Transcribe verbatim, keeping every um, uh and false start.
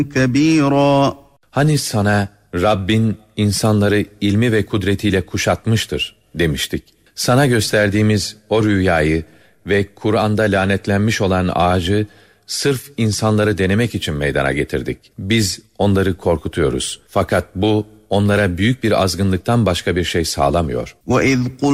كبيرا. Hani sana Rabbin insanları ilmi ve kudretiyle kuşatmıştır demiştik. Sana gösterdiğimiz o rüyayı ve Kur'an'da lanetlenmiş olan ağacı sırf insanları denemek için meydana getirdik. Biz onları korkutuyoruz. Fakat bu onlara büyük bir azgınlıktan başka bir şey sağlamıyor. وَإِذْ